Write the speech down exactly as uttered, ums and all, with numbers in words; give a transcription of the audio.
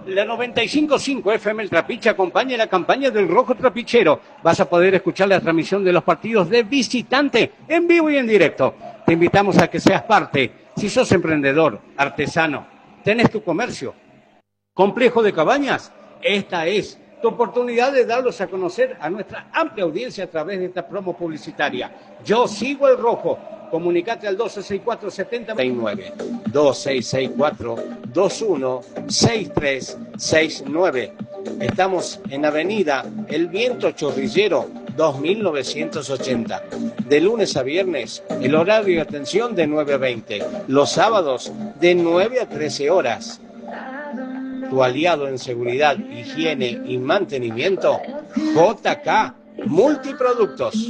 La noventa y cinco punto cinco F M El Trapiche acompaña la campaña del Rojo Trapichero. Vas a poder escuchar la transmisión de los partidos de visitante en vivo y en directo. Te invitamos a que seas parte. Si sos emprendedor, artesano, tenés tu comercio, complejo de cabañas, esta es tu oportunidad de darlos a conocer a nuestra amplia audiencia a través de esta promo publicitaria. Yo sigo el Rojo. Comunicate al doce sesenta y cuatro setenta y nueve, doce sesenta y cuatro veintiuno sesenta y tres sesenta y nueve. Estamos en Avenida El Viento Chorrillero dos mil novecientos ochenta. De lunes a viernes, el horario de atención de nueve a veinte. Los sábados de nueve a trece horas. Tu aliado en seguridad, higiene y mantenimiento, J K Multiproductos.